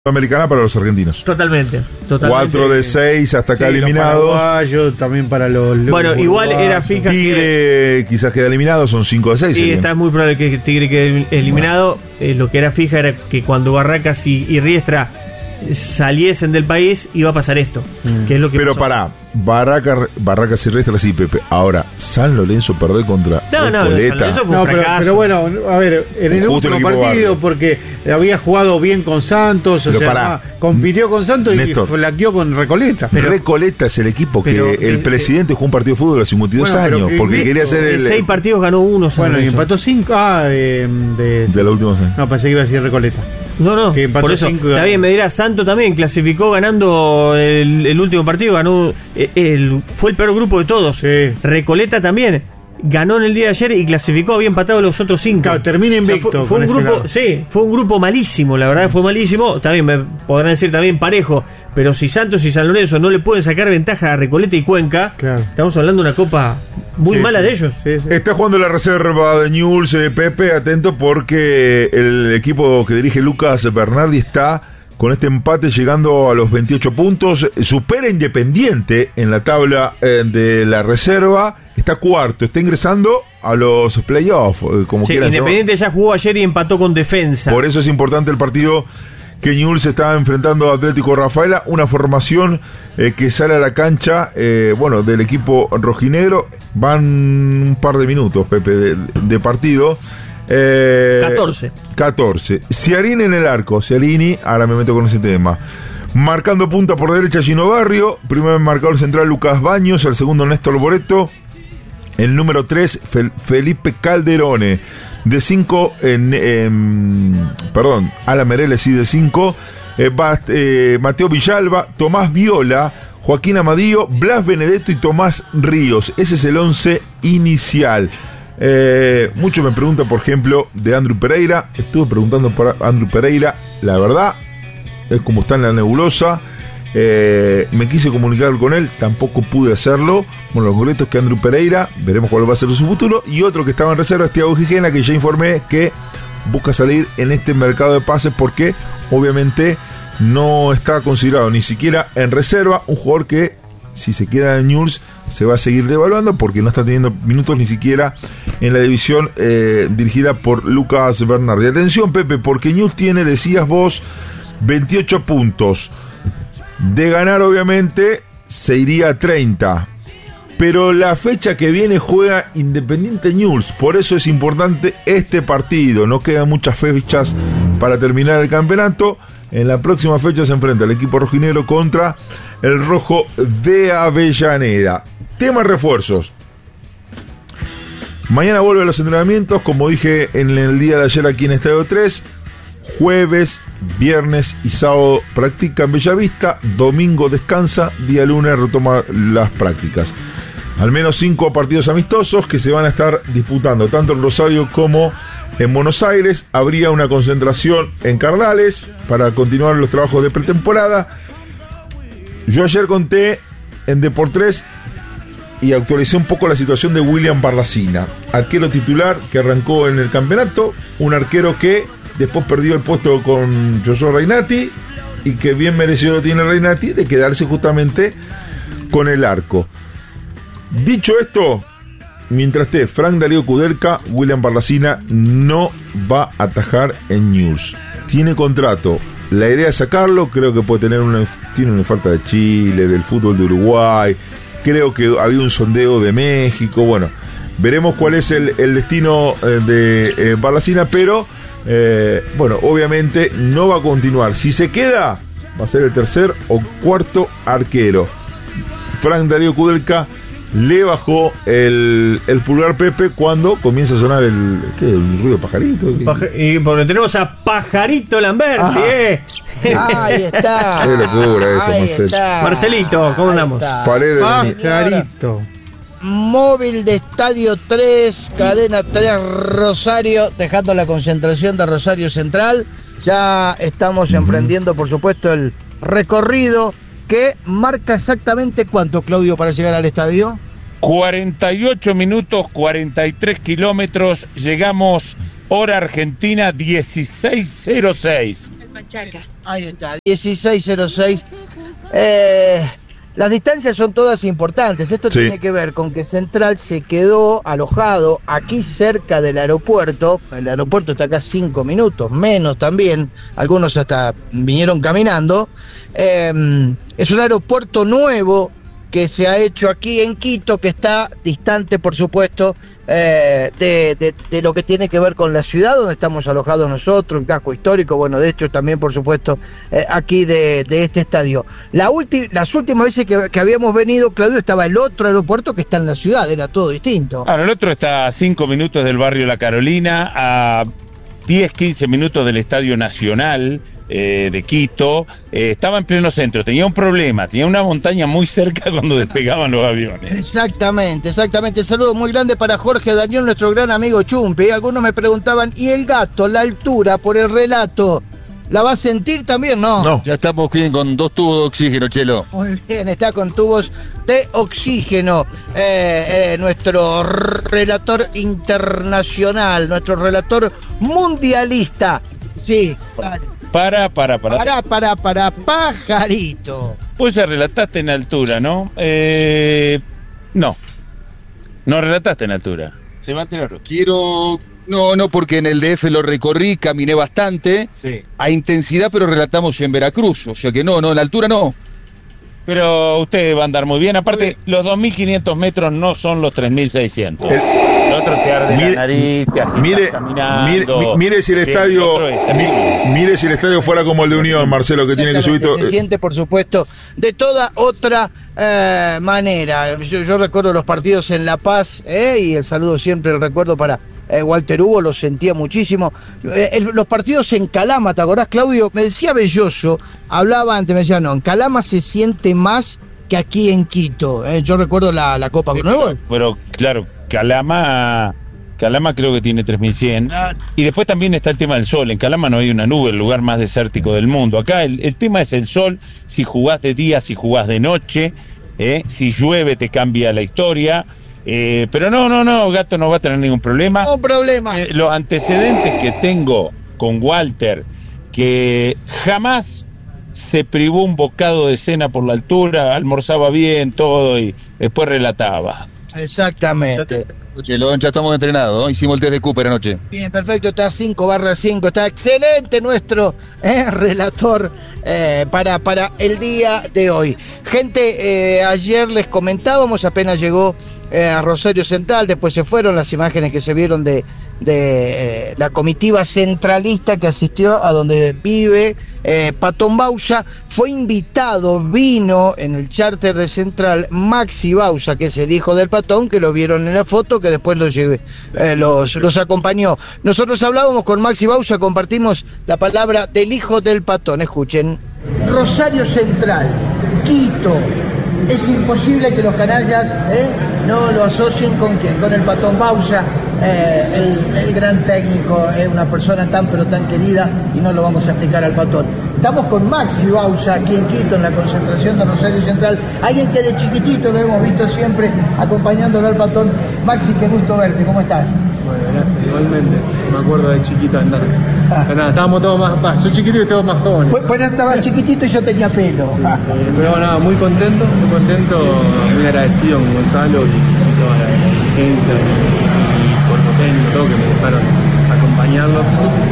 Sudamericana para los argentinos. Totalmente. 4 de 6 hasta acá eliminados. Los paraguayos, también para los bueno, igual uruguayos. era fija Tigre quizás queda eliminado, son 5 de 6. Sí, está muy probable que Tigre quede eliminado. Lo que era fija era que cuando Barracas y Riestra saliesen del país iba a pasar esto, que es lo que pero pasó. pará, Barracas y Riestra sí, Pepe. Ahora, San Lorenzo perder contra San Lorenzo fue un fracaso. Pero bueno, a ver, en el Justo último el equipo partido, barrio. porque había jugado bien con Santos, o Pero sea, pará. compitió con Santos Néstor. y flaqueó con Recoleta. Recoleta es el equipo que pero, el presidente jugó un partido de fútbol hace 52 Bueno, pero años, porque quería hacer De el 6 partidos ganó 1. Bueno, y empató 5. de la última semana. No, pensé que iba a decir Recoleta. No, que empató por eso 5 y está ganó. bien, me dirá, Santo también clasificó ganando el último partido, ganó fue el peor grupo de todos. Sí. Recoleta también ganó en el día de ayer y clasificó, había empatado los otros 5. Claro, termina invicto fue con un ese grupo, lado. sí, fue un grupo malísimo, la verdad fue malísimo. También me podrán decir también parejo, pero si Santos y San Lorenzo no le pueden sacar ventaja a Recoleta y Cuenca, Claro. estamos hablando de una copa muy Sí, mala sí. de ellos. Sí, sí. Está jugando la reserva de Newell's, Pepe, atento porque el equipo que dirige Lucas Bernardi está con este empate llegando a los 28 puntos, supera Independiente en la tabla de la reserva, está cuarto, está ingresando a los playoffs, como Sí, quieran Independiente ya jugó ayer y empató con Defensa. Por eso es importante el partido que Newell's está enfrentando a Atlético Rafaela, una formación que sale a la cancha, del equipo rojinegro. Van un par de minutos, Pepe, de partido. 14. Ciarini en el arco. Ciarini, ahora me meto con ese tema. Marcando punta por derecha Gino Barrio. Primer marcador central Lucas Baños. El segundo Néstor Boreto. El número 3 Felipe Calderone. De 5 Alan Mereles y de 5 Mateo Villalba, Tomás Viola, Joaquín Amadío, Blas Benedetto y Tomás Ríos. Ese es el 11 inicial. Muchos me preguntan, por ejemplo, de Andrew Pereira. Estuve preguntando por Andrew Pereira. La verdad es como está en la nebulosa. Me quise comunicar con él, tampoco pude hacerlo. Bueno, lo concreto es que Andrew Pereira, veremos cuál va a ser su futuro. Y otro que estaba en reserva es Thiago Gijena, que ya informé que busca salir en este mercado de pases porque obviamente no está considerado ni siquiera en reserva. Un jugador que, si se queda en Newell's, se va a seguir devaluando porque no está teniendo minutos ni siquiera en la división dirigida por Lucas Bernardi. Atención, Pepe, porque Newell's tiene, decías vos, 28 puntos. De ganar, obviamente, se iría a 30. Pero la fecha que viene juega Independiente Newell's. Por eso es importante este partido. No quedan muchas fechas para terminar el campeonato. En la próxima fecha se enfrenta el equipo rojinegro contra el Rojo de Avellaneda. Tema refuerzos. Mañana vuelven los entrenamientos, como dije en el día de ayer aquí en Estadio 3. Jueves, viernes y sábado practica en Bellavista, domingo descansa, día lunes retoma las prácticas. Al menos 5 partidos amistosos que se van a estar disputando tanto en Rosario como en Buenos Aires. Habría una concentración en Cardales para continuar los trabajos de pretemporada. Yo ayer conté en Deportes y actualicé un poco la situación de William Barracina, arquero titular que arrancó en el campeonato, un arquero que después perdió el puesto con Josué Reinati y que bien merecido lo tiene Reinati de quedarse justamente con el arco. Dicho esto, mientras esté Frank Darío Kudelka, William Barracina no va a atajar en Newell's. Tiene contrato. La idea es sacarlo. Creo que puede tener tiene una oferta de Chile, del fútbol de Uruguay. Creo que había un sondeo de México. Bueno, veremos cuál es el destino de Barracina, pero obviamente no va a continuar. Si se queda, va a ser el tercer o cuarto arquero. Frank Darío Kudelka le bajó el pulgar, Pepe, cuando comienza a sonar el ruido de pajarito. Y porque tenemos a Pajarito Lamberti, Ahí está. Qué locura esto, Ahí Marcelo. está. Marcelito, ¿cómo andamos? Paredes. Pajarito. Móvil de Estadio 3, Cadena 3 Rosario, dejando la concentración de Rosario Central. Ya estamos emprendiendo, por supuesto, el recorrido que marca exactamente cuánto, Claudio, para llegar al estadio. 48 minutos, 43 kilómetros. Llegamos, hora argentina, 16:06. Machaca. Ahí está, 1606. Las distancias son todas importantes. Esto tiene que ver con que Central se quedó alojado aquí cerca del aeropuerto. El aeropuerto está acá 5 minutos, menos también. Algunos hasta vinieron caminando. Es un aeropuerto nuevo que se ha hecho aquí en Quito, que está distante, por supuesto, de lo que tiene que ver con la ciudad donde estamos alojados nosotros, el casco histórico, bueno, de hecho también, por supuesto, aquí de este estadio. Las últimas veces que habíamos venido, Claudio, estaba el otro aeropuerto que está en la ciudad, era todo distinto. Ahora, el otro está a 5 minutos del barrio La Carolina, a 10-15 minutos del Estadio Nacional de Quito. Estaba en pleno centro, tenía un problema, tenía una montaña muy cerca cuando despegaban los aviones. Exactamente. Saludo muy grande para Jorge Daniel, nuestro gran amigo Chumpi. Algunos me preguntaban, ¿y el gato, la altura por el relato? ¿La va a sentir también? No. Ya estamos bien con 2 tubos de oxígeno, Chelo. Muy bien, está con tubos de oxígeno. Nuestro relator internacional, nuestro relator mundialista. Sí, Para, pajarito. Pues ya relataste en altura, ¿no? No relataste en altura. Se va a tirar. No, porque en el DF lo recorrí, caminé bastante, a intensidad, pero relatamos en Veracruz, o sea que no, en la altura no. Pero usted va a andar muy bien, aparte los 2.500 metros no son los 3.600. El otro te arde la nariz, te agitas caminando. Mire si el estadio mire si el estadio fuera como el de Unión, Marcelo, que tiene que subir todo. Se siente, por supuesto, de toda otra manera. Yo recuerdo los partidos en La Paz, y el saludo siempre, el recuerdo para Walter Hugo, lo sentía muchísimo. Los partidos en Calama, ¿te acordás, Claudio? Me decía Belloso, hablaba antes, me decía, no, en Calama se siente más que aquí en Quito. Yo recuerdo la Copa Conmebol. Pero claro, Calama creo que tiene 3.100. Y después también está el tema del sol. En Calama no hay una nube, el lugar más desértico del mundo. Acá el tema es el sol, si jugás de día, si jugás de noche, si llueve te cambia la historia. Pero no, Gato no va a tener ningún problema. No problema. Los antecedentes que tengo con Walter, que jamás se privó un bocado de cena por la altura, almorzaba bien, todo, y después relataba. Exactamente. Chelo, ya estamos entrenados, ¿no? Hicimos el test de Cooper anoche. Bien, perfecto, está 5/5, está excelente nuestro relator para el día de hoy. Gente, ayer les comentábamos, apenas llegó a Rosario Central, después se fueron las imágenes que se vieron de la comitiva centralista que asistió a donde vive Patón Bausa. Fue invitado, vino en el charter de Central Maxi Bausa, que es el hijo del Patón, que lo vieron en la foto, que después los acompañó. Nosotros hablábamos con Maxi Bausa, compartimos la palabra del hijo del Patón. Escuchen. Rosario Central, Quito. Es imposible que los canallas no lo asocien con quién, con el Patón Bausa, el gran técnico, una persona tan pero tan querida, y no lo vamos a explicar al Patón. Estamos con Maxi Bausa aquí en Quito, en la concentración de Rosario Central, alguien que de chiquitito lo hemos visto siempre acompañándolo al Patón. Maxi, qué gusto verte, ¿cómo estás? Bueno, gracias, igualmente. Me acuerdo de chiquito andar. Pero nada, estábamos todos más, yo chiquito y todos más jóvenes. Pues estaba chiquitito y yo tenía pelo. Sí, pero nada, muy contento, muy agradecido con Gonzalo y toda la dirigencia y cuerpo técnico, todo que me dejaron acompañarlos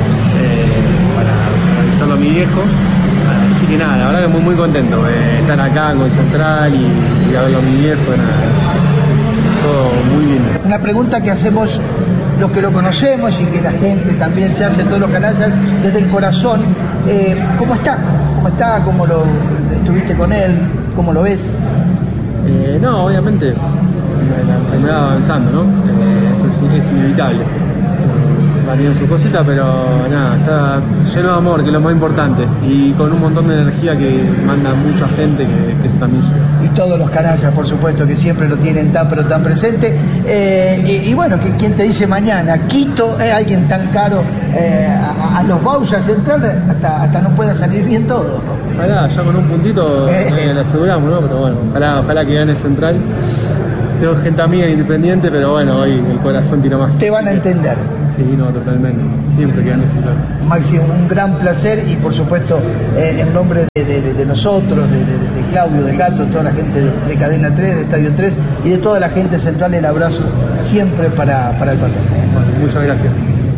para avisarlo a mi viejo. Así que nada, la verdad que muy contento de estar acá con Central y a verlo a mi viejo, todo muy lindo. Una pregunta que hacemos los que lo conocemos y que la gente también se hace, todos los canallas, desde el corazón. ¿Cómo está? ¿Cómo lo estuviste con él? ¿Cómo lo ves? No, obviamente la enfermedad va avanzando, ¿no? Eso es inevitable. Va teniendo su cosita, pero nada, está lleno de amor, que es lo más importante, y con un montón de energía que manda mucha gente, que eso también llega. Y todos los canallas, por supuesto, que siempre lo tienen tan pero tan presente. Y bueno, ¿quién te dice mañana? Quito, alguien tan caro a los Bausa Central, hasta no pueda salir bien todo. Ojalá, ya con un puntito le aseguramos, ¿no? Pero bueno, ojalá que gane Central. tengo gente amiga en Independiente, pero bueno, hoy el corazón tira más. Te van a entender. Sí, no, totalmente. Siempre que necesitar. Maxi, un gran placer y por supuesto en nombre de nosotros, de Claudio, del Gato, toda la gente de Cadena 3, de Estadio 3 y de toda la gente central, el abrazo siempre para el Patón. Bueno, muchas gracias.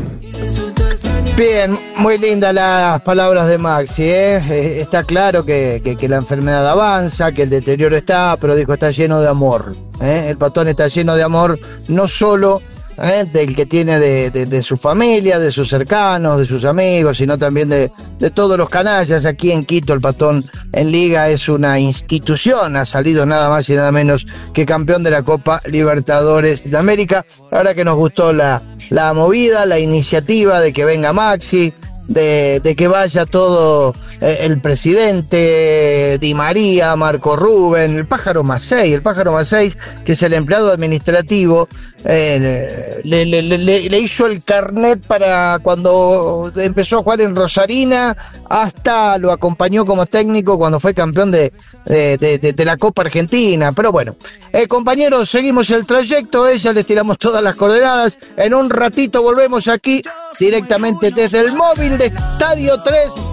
Bien, muy lindas las palabras de Maxi, ¿eh? Está claro que la enfermedad avanza, que el deterioro está, pero dijo, está lleno de amor, ¿eh? El Patón está lleno de amor, no solo del que tiene de su familia, de sus cercanos, de sus amigos, sino también de todos los canallas. Aquí en Quito el Patón en Liga es una institución, ha salido nada más y nada menos que campeón de la Copa Libertadores de América. Ahora que nos gustó la movida, la iniciativa de que venga Maxi, de que vaya todo el presidente, Di María, Marco Rubén, el Pájaro Macei, que es el empleado administrativo, le hizo el carnet para cuando empezó a jugar en Rosarina, hasta lo acompañó como técnico cuando fue campeón de la Copa Argentina. Pero bueno, compañeros, seguimos el trayecto, ya les tiramos todas las coordenadas. En un ratito volvemos aquí directamente desde el móvil de Estadio 3